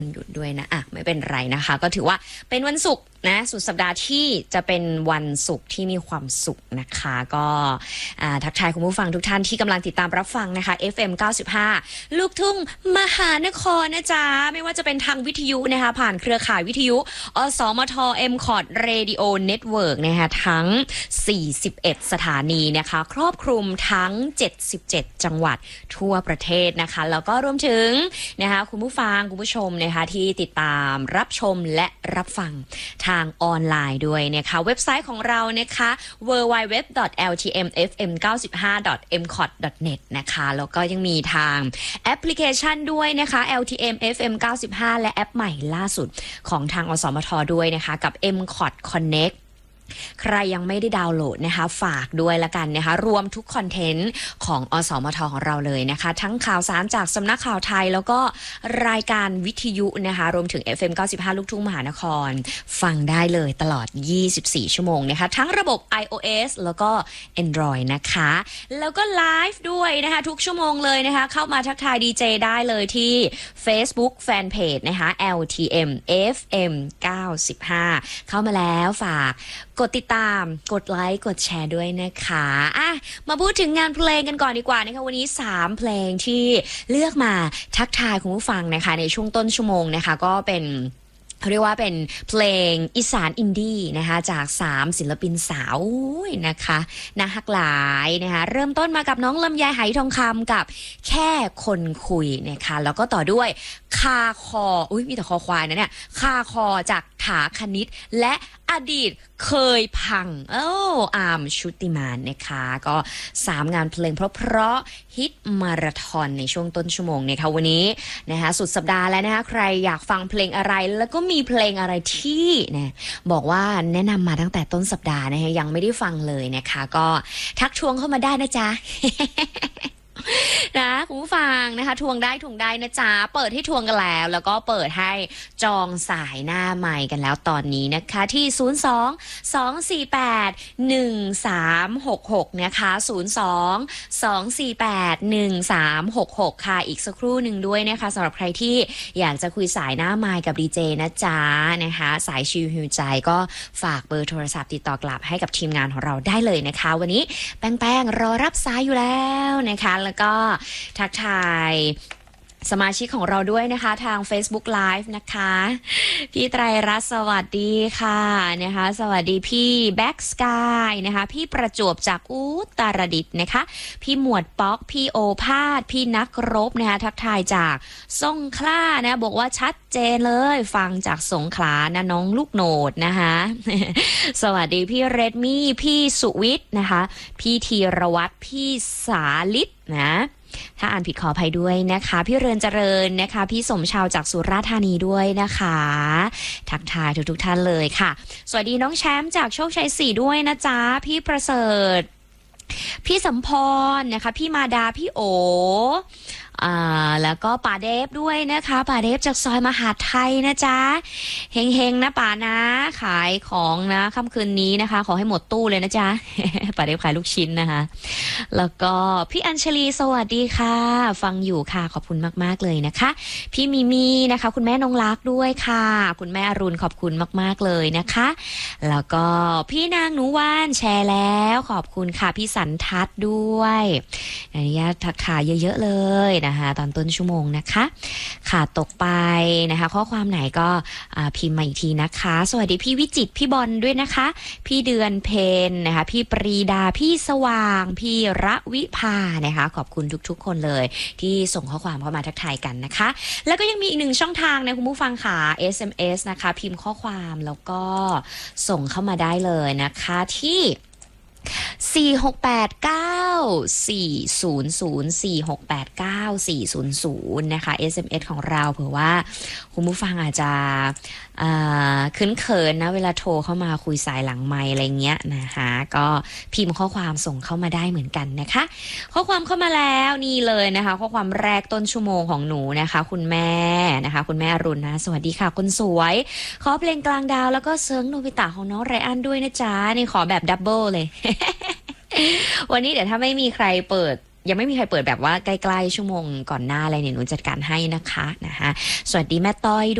หยุดด้วยนะไม่เป็นไรนะคะก็ถือว่าเป็นวันศุกร์นะสุดสัปดาห์ที่จะเป็นวันศุกร์ที่มีความสุขนะคะก็ทักทายคุณผู้ฟังทุกท่านที่กำลังติดตามรับฟังนะคะ FM 95ลูกทุ่งมหานครนะจ๊ะไม่ว่าจะเป็นทางวิทยุนะคะผ่านเครือข่ายวิทยุอสมท M-KOT Radio Network นะคะทั้ง41สถานีนะคะครอบคลุมทั้ง77จังหวัดทั่วประเทศนะคะแล้วก็รวมถึงนะคะคุณผู้ฟังคุณผู้ชมนะคะที่ติดตามรับชมและรับฟังทางออนไลน์ด้วยนะคะเว็บไซต์ของเรานะคะ www.ltmfm95.mkot.net นะคะแล้วก็ยังมีทางแอปพลิเคชันด้วยนะคะ LTM FM 95และแอปใหม่ล่าสุดของทางอสมทด้วยนะคะกับ M-KOT Connectใครยังไม่ได้ดาวน์โหลดนะคะฝากด้วยละกันนะคะรวมทุกคอนเทนต์ของอสมทของเราเลยนะคะทั้งข่าวสารจากสำนักข่าวไทยแล้วก็รายการวิทยุนะคะรวมถึง FM 95ลูกทุ่งมหานครฟังได้เลยตลอด24ชั่วโมงนะคะทั้งระบบ iOS แล้วก็ Android นะคะแล้วก็ไลฟ์ด้วยนะคะทุกชั่วโมงเลยนะคะเข้ามาทักทายดีเจได้เลยที่ Facebook Fanpage นะคะ LTM FM 95เข้ามาแล้วฝากกดติดตามกดไลค์กดแชร์ด้วยนะคะมาพูดถึงงานเพลงกันก่อนดีกว่านะคะวันนี้3เพลงที่เลือกมาทักทายคุณผู้ฟังนะคะในช่วงต้นชั่วโมงนะคะก็เป็นเขาเรียกว่าเป็นเพลงอีสานอินดี้นะคะจาก3ศิลปินสาวนะคะน่าฮักหลายนะคะเริ่มต้นมากับน้องลำไยไหทองคำกับแค่คนคุยนะคะแล้วก็ต่อด้วยคาคอมีแต่คอควายนะเนี่ยคาคอจากถาคณิตและอดีตเคยพังอาร์มชุติมานนะคะก็3งานเพลงเพราะฮิตมาราธอนในช่วงต้นชั่วโมงนะคะวันนี้นะคะสุดสัปดาห์แล้วนะคะใครอยากฟังเพลงอะไรแล้วก็มีเพลงอะไรที่นะบอกว่าแนะนำมาตั้งแต่ต้นสัปดาห์นะคะยังไม่ได้ฟังเลยนะคะก็ทักทวงเข้ามาได้นะจ๊ะ นะคุณผู้ฟังนะคะทวงได้นะจ๊ะเปิดให้ทวงกันแล้วก็เปิดให้จองสายหน้าใหม่กันแล้วตอนนี้นะคะที่02-248-1366นะคะ02-248-1366ค่ะอีกสักครู่หนึ่งด้วยนะคะสำหรับใครที่อยากจะคุยสายหน้าไมค์กับดีเจนะจ๊ะนะคะสายชิลฮิวใจก็ฝากเบอร์โทรศัพท์ติดต่อกลับให้กับทีมงานของเราได้เลยนะคะวันนี้แป้งรอรับสายอยู่แล้วนะคะแล้วก็ทักทายสมาชิกของเราด้วยนะคะทาง Facebook Live นะคะพี่ไตรรัตน์สวัสดีค่ะนะคะสวัสดีพี่แบ็กสกายนะคะพี่ประจวบจากอุตรดิตถ์นะคะพี่หมวดป๊อกพี่โอภาสพี่นักรบนะคะทักทายจากสงขลานะบอกว่าชัดเจนเลยฟังจากสงขลานะน้องลูกโหนดนะคะสวัสดีพี่เรดมี่พี่สุวิทย์นะคะพี่ธีรวัตรพี่สาลิศนะถ้าอ่านผิดขออภัยด้วยนะคะพี่เรือนเจริญนะคะพี่สมชาวจากสุราษฎร์ธานีด้วยนะคะทักทายทุกท่านเลยค่ะสวัสดีน้องแชมป์จากโชคชัย4ด้วยนะจ๊ะพี่ประเสริฐพี่สัมพรนะคะพี่มาดาพี่โอแล้วก็ป่าเดฟด้วยนะคะป่าเดฟจากซอยมหาไทยนะจ๊ะเฮงๆนะป่านะขายของนะค่ำคืนนี้นะคะขอให้หมดตู้เลยนะจ๊ะ ป่าเดฟขายลูกชิ้นนะคะแล้วก็พี่อัญชลีสวัสดีค่ะฟังอยู่ค่ะขอบคุณมากๆเลยนะคะพี่มิมีนะคะคุณแม่นงรักด้วยค่ะคุณแม่อรุณขอบคุณมากๆเลยนะคะแล้วก็พี่นางหนูว่านแชร์แล้วขอบคุณค่ะพี่สันทัศน์ด้วยอนุญาตทักทายเยอะๆเลยนะคะตอนต้นชั่วโมงนะคะขาดตกไปนะคะข้อความไหนก็พิมพ์มาอีกทีนะคะสวัสดีพี่วิจิตรพี่บอลด้วยนะคะพี่เดือนเพนนะคะพี่ปรีดาพี่สว่างพี่ระวิภานะคะขอบคุณทุกๆคนเลยที่ส่งข้อความเข้ามาทักทายกันนะคะแล้วก็ยังมีอีกหนึ่งช่องทางนะคุณผู้ฟังค่ะ SMS นะคะพิมพ์ข้อความแล้วก็ส่งเข้ามาได้เลยนะคะที่4689400 นะคะ SMS ของเราเผื่อว่าคุณผู้ฟังอาจจะเขินๆนะเวลาโทรเข้ามาคุยสายหลังไมค์อะไรเงี้ยนะคะก็พิมพ์ข้อความส่งเข้ามาได้เหมือนกันนะคะข้อความเข้ามาแล้วนี่เลยนะคะข้อความแรกต้นชั่วโมงของหนูนะคะคุณแม่นะคะคุณแม่อรุณนะสวัสดีค่ะคนสวยขอเพลงกลางดาวแล้วก็เซิร์งโนบิตะของน้องไรอันด้วยนะจ๊ะนี่ขอแบบดับเบิลเลย วันนี้เดี๋ยวถ้าไม่มีใครเปิดยังไม่มีใครเปิดแบบว่าใกล้ๆชั่วโมงก่อนหน้าอะไรเนี่ยหนูจัดการให้นะคะสวัสดีแม่ต้อย